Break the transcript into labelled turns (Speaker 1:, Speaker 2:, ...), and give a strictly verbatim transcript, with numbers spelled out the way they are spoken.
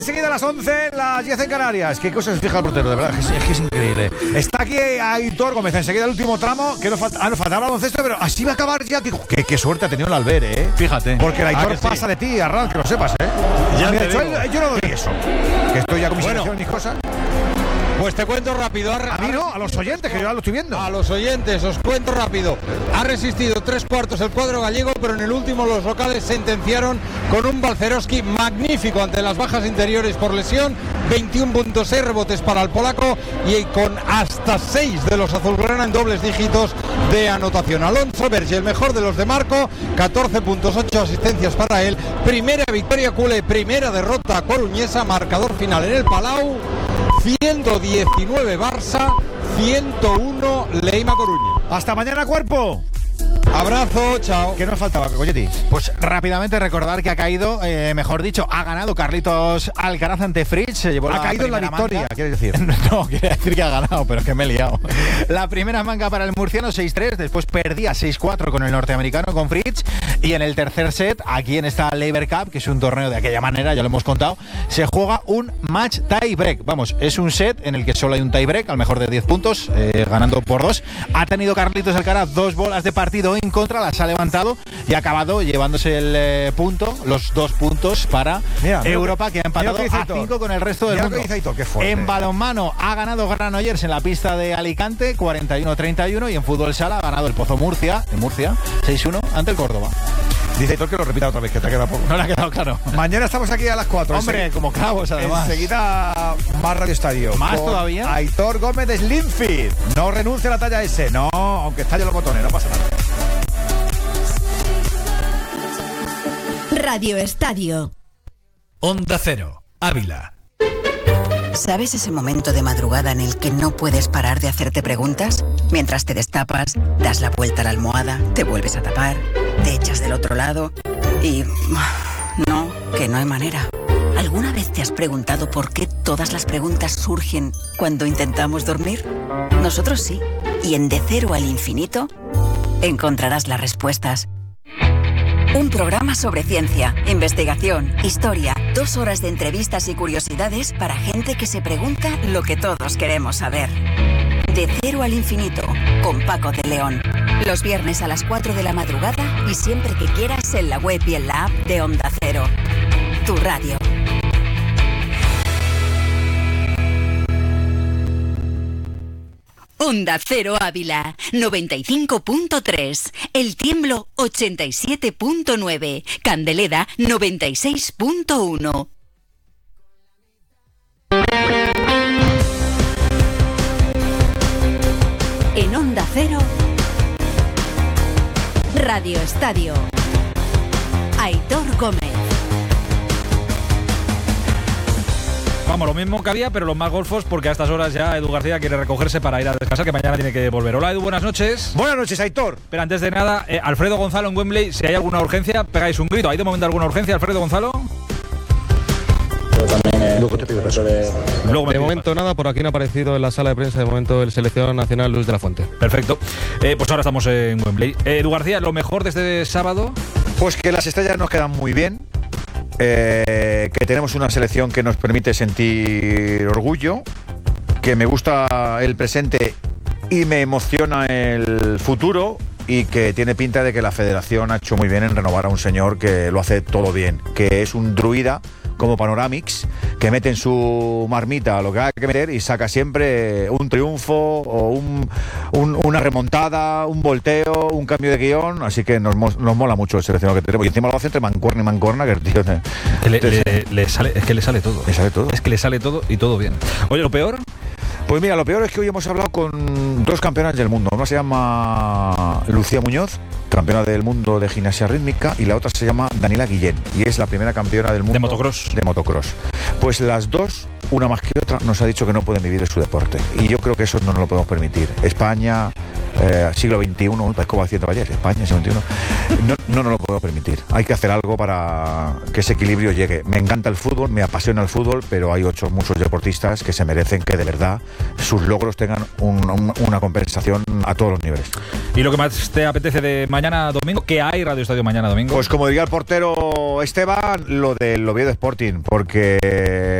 Speaker 1: Enseguida a las once, las diez en Canarias. Qué cosas fija el portero, de verdad, es, es que es increíble. Está aquí Aitor Gómez, enseguida el último tramo, que nos, falta, ah, nos faltaba el baloncesto, pero así va a acabar ya. Qué, qué, qué suerte ha tenido el Albert, ¿eh?
Speaker 2: Fíjate.
Speaker 1: Porque el Aitor
Speaker 2: ah,
Speaker 1: pasa
Speaker 2: sí.
Speaker 1: de ti, Arran, que lo sepas, ¿eh?
Speaker 2: Ya
Speaker 1: Mira,
Speaker 2: te
Speaker 1: yo,
Speaker 2: digo.
Speaker 1: yo no doy eso. Que estoy ya con mis
Speaker 2: Bueno.
Speaker 1: bueno, mis cosas.
Speaker 2: Pues te cuento rápido.
Speaker 1: A mí no, a los oyentes, que yo ya lo estoy viendo.
Speaker 2: A los oyentes, os cuento rápido. Ha resistido tres cuartos el cuadro gallego, pero en el último los locales sentenciaron con un Balcerowski magnífico ante las bajas interiores por lesión. veintiuno punto seis rebotes para el polaco y con hasta seis de los azulgrana en dobles dígitos de anotación. Alonso Berge, el mejor de los de Marco, catorce puntos, ocho asistencias para él. Primera victoria culé, primera derrota coruñesa, marcador final en el Palau. ciento diecinueve Barça, ciento uno Leima Coruña.
Speaker 1: Hasta mañana, cuerpo.
Speaker 2: Abrazo, chao.
Speaker 1: ¿Qué nos faltaba, Coyetis?
Speaker 3: Pues rápidamente recordar que ha caído, eh, mejor dicho, ha ganado Carlitos Alcaraz ante Fritz. Se llevó
Speaker 1: Ha
Speaker 3: la
Speaker 1: caído en la
Speaker 3: primera
Speaker 1: victoria,
Speaker 3: manga.
Speaker 1: quieres decir.
Speaker 3: No, quiere decir que ha ganado, pero es que me he liado. La primera manga para el murciano, seis tres, después perdía seis cuatro con el norteamericano, con Fritz. Y en el tercer set, aquí en esta Laver Cup, que es un torneo de aquella manera, ya lo hemos contado, se juega un match tie break. Vamos, es un set en el que solo hay un tie break, al mejor de diez puntos, eh, ganando por dos. Ha tenido Carlitos Alcaraz dos bolas de partido en contra, las ha levantado y ha acabado llevándose el eh, punto, los dos puntos para
Speaker 1: Mira,
Speaker 3: Europa,
Speaker 1: mira,
Speaker 3: que ha empatado
Speaker 1: mira
Speaker 3: a cinco con el resto del
Speaker 1: mira
Speaker 3: mundo.
Speaker 1: lo que dice Aitor, qué fuerte.
Speaker 3: En balonmano ha ganado Granollers en la pista de Alicante, cuarenta y uno treinta y uno, y en fútbol sala ha ganado el Pozo Murcia, en Murcia, seis uno ante el Córdoba.
Speaker 1: Dice Aitor que lo repita otra vez, que te ha quedado poco.
Speaker 3: No le ha quedado claro.
Speaker 1: Mañana estamos aquí a las cuatro.
Speaker 3: Hombre,
Speaker 1: Enseguida-
Speaker 3: como clavos además.
Speaker 1: Enseguida más Radio Estadio.
Speaker 3: ¿Más
Speaker 1: Con
Speaker 3: todavía?
Speaker 1: Aitor Gómez de Slimfit. No renuncie a la talla S. No, aunque estalle los botones, no pasa nada.
Speaker 4: Radio Estadio.
Speaker 5: Onda Cero, Ávila.
Speaker 6: ¿Sabes ese momento de madrugada en el que no puedes parar de hacerte preguntas? Mientras te destapas, das la vuelta a la almohada, te vuelves a tapar, te echas del otro lado y... no, que no hay manera. ¿Alguna vez te has preguntado por qué todas las preguntas surgen cuando intentamos dormir? Nosotros sí. Y en De Cero al Infinito encontrarás las respuestas. Un programa sobre ciencia, investigación, historia, dos horas de entrevistas y curiosidades para gente que se pregunta lo que todos queremos saber. De Cero al Infinito, con Paco de León. Los viernes a las cuatro de la madrugada y siempre que quieras en la web y en la app de Onda Cero. Tu radio.
Speaker 4: Onda Cero Ávila, noventa y cinco punto tres. El Tiemblo, ochenta y siete punto nueve. Candeleda, noventa y seis punto uno. En Onda Cero, Radio Estadio. Aitor Gómez.
Speaker 7: Vamos, lo mismo que había, pero los más golfos, porque a estas horas ya Edu García quiere recogerse para ir a descansar, que mañana tiene que volver. Hola, Edu, buenas noches.
Speaker 1: Buenas noches, Aitor.
Speaker 7: Pero antes de nada, eh, Alfredo Gonzalo en Wembley, si hay alguna urgencia, pegáis un grito. ¿Hay de momento alguna urgencia, Alfredo Gonzalo?
Speaker 8: Luego te pido sobre...
Speaker 7: Luego me
Speaker 8: de
Speaker 7: pides
Speaker 8: momento nada, por aquí no ha aparecido en la sala de prensa de momento el seleccionador nacional Luis de la Fuente.
Speaker 7: Perfecto. Eh, pues ahora estamos en Wembley. Eh, Edu García, lo mejor de este sábado.
Speaker 1: Pues que las estrellas nos quedan muy bien. Eh, que tenemos una selección que nos permite sentir orgullo. Que me gusta el presente y me emociona el futuro. Y que tiene pinta de que la federación ha hecho muy bien en renovar a un señor que lo hace todo bien. Que es un druida como Panoramix, que mete en su marmita lo que hay que meter y saca siempre un triunfo o un, un, una remontada, un volteo, un cambio de guión. Así que nos, nos mola mucho el seleccionado que tenemos. Y encima lo hace entre mancuerna y mancuerna, que el tío...
Speaker 7: Le, le, le sale, es que le sale todo.
Speaker 1: Le sale todo.
Speaker 7: Es que le sale todo y todo bien. Oye, ¿lo peor?
Speaker 1: Pues mira, lo peor es que hoy hemos hablado con dos campeonas del mundo. Una se llama Lucía Muñoz, campeona del mundo de gimnasia rítmica, y la otra se llama Daniela Guillén, y es la primera campeona del mundo
Speaker 7: de motocross.
Speaker 1: De motocross. Pues las dos, una más que otra, nos ha dicho que no pueden vivir de su deporte. Y yo creo que eso no nos lo podemos permitir. España, eh, siglo veintiuno, como haciendo ayer, España, siglo veintiuno. No, no nos lo puedo permitir. Hay que hacer algo para que ese equilibrio llegue. Me encanta el fútbol, me apasiona el fútbol, pero hay otros muchos deportistas que se merecen que de verdad sus logros tengan un, un, una compensación a todos los niveles.
Speaker 7: ¿Y lo que más te apetece de mañana domingo? ¿Qué hay Radio Estadio mañana domingo?
Speaker 1: Pues como diría el portero Esteban, lo del Oviedo Sporting, porque